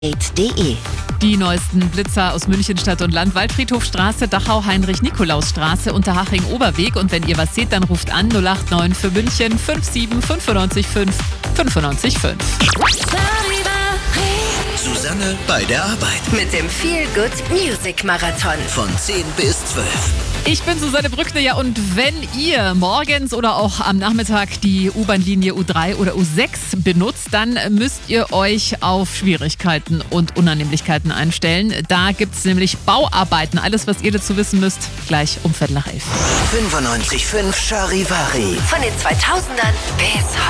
Update.de. Die neuesten Blitzer aus München Stadt und Land: Waldfriedhofstraße, Dachau, Heinrich-Nikolaus-Straße, Unterhaching-Oberweg. Und wenn ihr was seht, dann ruft an 089 für München 57 95 5 95 5. Susanne bei der Arbeit. Mit dem Feel Good Music Marathon. Von 10 bis 12. Ich bin Susanne Brückner, ja, und wenn ihr morgens oder auch am Nachmittag die U-Bahn-Linie U3 oder U6 benutzt, dann müsst ihr euch auf Schwierigkeiten und Unannehmlichkeiten einstellen. Da gibt es nämlich Bauarbeiten. Alles, was ihr dazu wissen müsst, gleich um 11:15. 95.5 Charivari. Von den 2000ern bis heute.